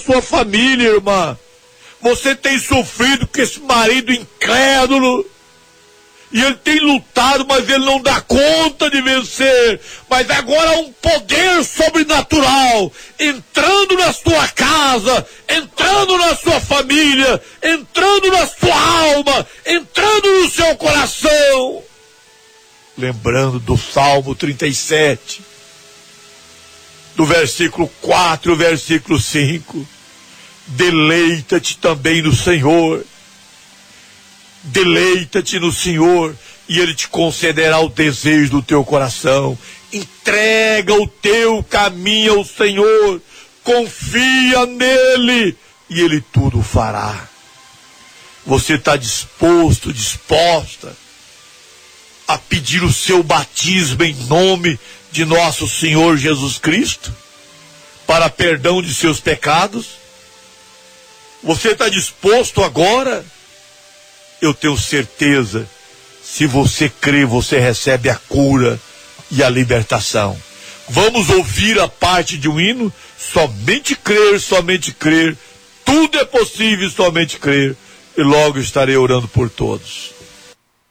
sua família, irmã. Você tem sofrido com esse marido incrédulo. E ele tem lutado, mas ele não dá conta de vencer. Mas agora há um poder sobrenatural entrando na sua casa, entrando na sua família, entrando na sua alma, entrando no seu coração. Lembrando do Salmo 37, do versículo 4 e versículo 5. Deleita-te também no Senhor. Deleita-te no Senhor e Ele te concederá o desejo do teu coração. Entrega o teu caminho ao Senhor, confia nele e Ele tudo fará. Você está disposto, disposta a pedir o seu batismo em nome de nosso Senhor Jesus Cristo para perdão de seus pecados? Você está disposto agora? Eu tenho certeza, se você crê, você recebe a cura e a libertação. Vamos ouvir a parte de um hino? Somente crer, tudo é possível, somente crer. E logo estarei orando por todos.